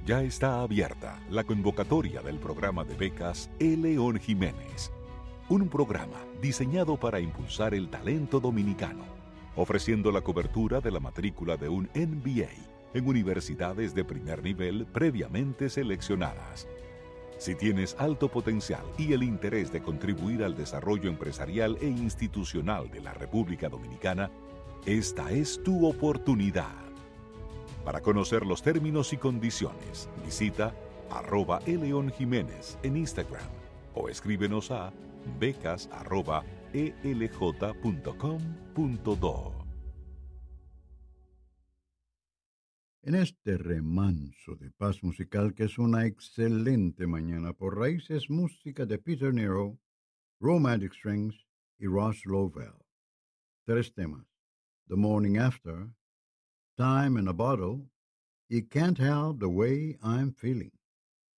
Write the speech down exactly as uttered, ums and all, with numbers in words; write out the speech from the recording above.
Ya está abierta la convocatoria del programa de becas E. León Jiménez, un programa diseñado para impulsar el talento dominicano, ofreciendo la cobertura de la matrícula de un M B A en universidades de primer nivel previamente seleccionadas. Si tienes alto potencial y el interés de contribuir al desarrollo empresarial e institucional de la República Dominicana, esta es tu oportunidad. Para conocer los términos y condiciones, visita arroba Eleon Jiménez en Instagram o escríbenos a becas arroba elj punto com punto do. En este remanso de paz musical que es una excelente mañana por raíces música de Peter Nero, Romantic Strings y Ross Lovell. Tres temas: The Morning After, Time in a Bottle y Can't Help the Way I'm Feeling.